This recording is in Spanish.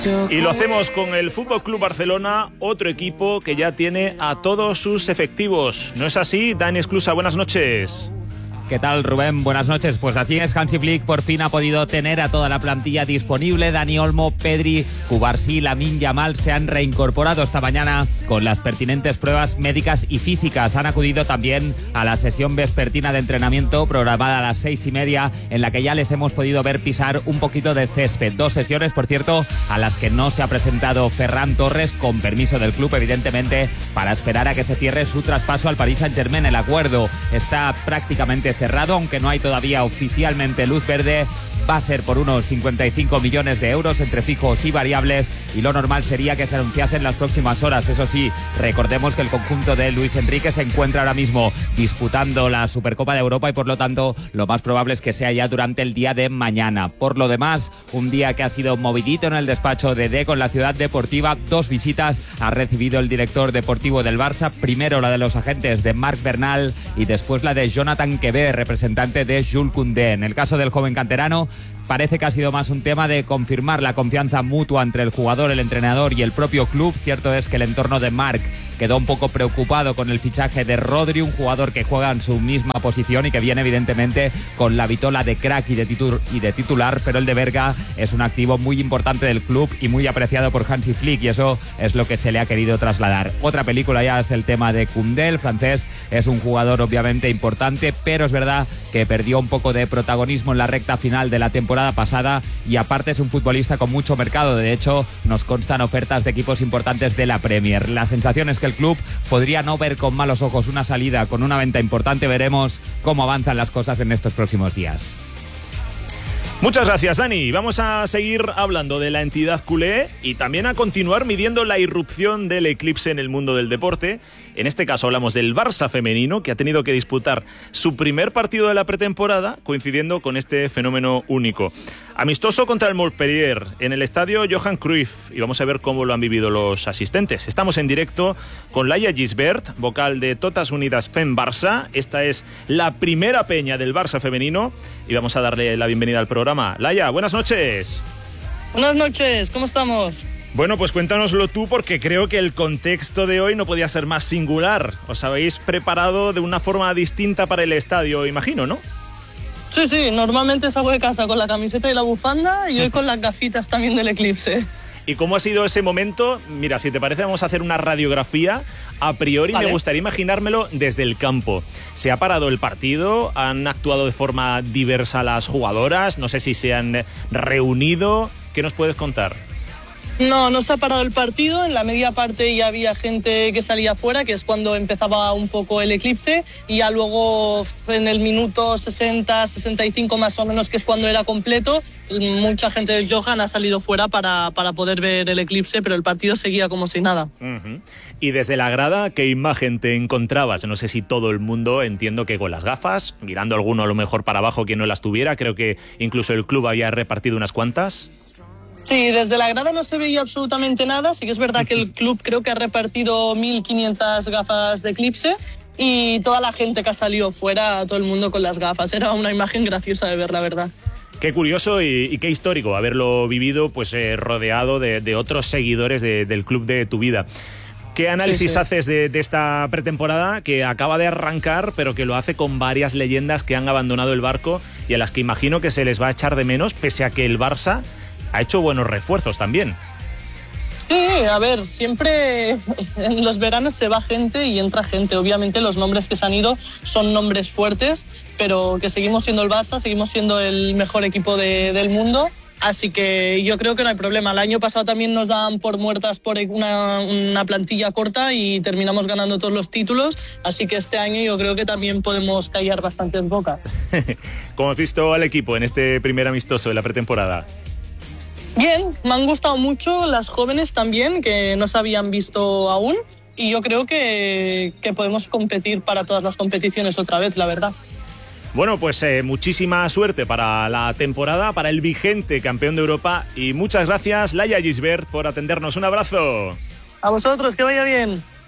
Y lo hacemos con el Fútbol Club Barcelona, otro equipo que ya tiene a todos sus efectivos. ¿No es así? Dani Esclusa, buenas noches. ¿Qué tal, Rubén? Buenas noches. Pues así es, Hansi Flick por fin ha podido tener a toda la plantilla disponible. Dani Olmo, Pedri, Cubarsí, Lamine Yamal se han reincorporado esta mañana con las pertinentes pruebas médicas y físicas. Han acudido también a la sesión vespertina de entrenamiento programada a las 6:30, en la que ya les hemos podido ver pisar un poquito de césped. 2 sesiones, por cierto, a las que no se ha presentado Ferran Torres, con permiso del club, evidentemente, para esperar a que se cierre su traspaso al Paris Saint-Germain. El acuerdo está prácticamente cerrado, aunque no hay todavía oficialmente luz verde. Va a ser por unos 55 millones de euros entre fijos y variables, y lo normal sería que se anunciase en las próximas horas. Eso sí, recordemos que el conjunto de Luis Enrique se encuentra ahora mismo disputando la Supercopa de Europa y por lo tanto lo más probable es que sea ya durante el día de mañana. Por lo demás, un día que ha sido movidito en el despacho de Deco en la ciudad deportiva. 2 visitas ha recibido el director deportivo del Barça, primero la de los agentes de Marc Bernal y después la de Jonathan Quebe, representante de Jules Koundé. En el caso del joven canterano, parece que ha sido más un tema de confirmar la confianza mutua entre el jugador, el entrenador y el propio club. Cierto es que el entorno de Marc quedó un poco preocupado con el fichaje de Rodri, un jugador que juega en su misma posición y que viene evidentemente con la vitola de crack y de titular, pero el de Berga es un activo muy importante del club y muy apreciado por Hansi Flick, y eso es lo que se le ha querido trasladar. Otra película ya es el tema de Koundé. El francés es un jugador obviamente importante, pero es verdad que perdió un poco de protagonismo en la recta final de la temporada pasada, y aparte es un futbolista con mucho mercado. De hecho, nos constan ofertas de equipos importantes de la Premier. La sensación es que el club podría no ver con malos ojos una salida con una venta importante. Veremos cómo avanzan las cosas en estos próximos días. Muchas gracias, Dani. Vamos a seguir hablando de la entidad culé y también a continuar midiendo la irrupción del eclipse en el mundo del deporte. En este caso hablamos del Barça femenino, que ha tenido que disputar su primer partido de la pretemporada coincidiendo con este fenómeno único. Amistoso contra el Montpellier en el estadio Johan Cruyff, y vamos a ver cómo lo han vivido los asistentes. Estamos en directo con Laia Gisbert, vocal de Totes Unides Fem Barça. Esta es la primera peña del Barça femenino y vamos a darle la bienvenida al programa. Laia, buenas noches. Buenas noches, ¿cómo estamos? Bueno, pues cuéntanoslo tú, porque creo que el contexto de hoy no podía ser más singular. Os habéis preparado de una forma distinta para el estadio, imagino, ¿no? Sí, normalmente salgo de casa con la camiseta y la bufanda, y hoy con las gafitas también del eclipse. ¿Y cómo ha sido ese momento? Mira, si te parece, vamos a hacer una radiografía. A priori, vale. Me gustaría imaginármelo desde el campo. ¿Se ha parado el partido? ¿Han actuado de forma diversa las jugadoras? No sé si se han reunido. ¿Qué nos puedes contar? No se ha parado el partido. En la media parte ya había gente que salía fuera, que es cuando empezaba un poco el eclipse, y ya luego en el minuto 60, 65 más o menos, que es cuando era completo, mucha gente del Johan ha salido fuera para poder ver el eclipse, pero el partido seguía como si nada. Uh-huh. Y desde la grada, ¿qué imagen te encontrabas? No sé si todo el mundo, entiendo que con las gafas, mirando alguno a lo mejor para abajo quien no las tuviera. Creo que incluso el club había repartido unas cuantas. Sí, desde la grada no se veía absolutamente nada. Sí que es verdad que el club creo que ha repartido 1.500 gafas de eclipse, y toda la gente que ha salido fuera, todo el mundo con las gafas. Era una imagen graciosa de ver, la verdad. Qué curioso y qué histórico haberlo vivido, pues rodeado de otros seguidores del club de tu vida. ¿Qué análisis haces de esta pretemporada que acaba de arrancar, pero que lo hace con varias leyendas que han abandonado el barco y a las que imagino que se les va a echar de menos, pese a que el Barça ha hecho buenos refuerzos también? Sí, a ver, siempre en los veranos se va gente y entra gente. Obviamente los nombres que se han ido son nombres fuertes, pero que seguimos siendo el Barça, seguimos siendo el mejor equipo del mundo. Así que yo creo que no hay problema. El año pasado también nos daban por muertas por una plantilla corta y terminamos ganando todos los títulos. Así que este año yo creo que también podemos callar bastantes bocas. ¿Cómo has visto al equipo en este primer amistoso de la pretemporada? Bien, me han gustado mucho las jóvenes también, que no se habían visto aún. Y yo creo que podemos competir para todas las competiciones otra vez, la verdad. Bueno, pues muchísima suerte para la temporada, para el vigente campeón de Europa, y muchas gracias, Laia Gisbert, por atendernos. Un abrazo. A vosotros, que vaya bien.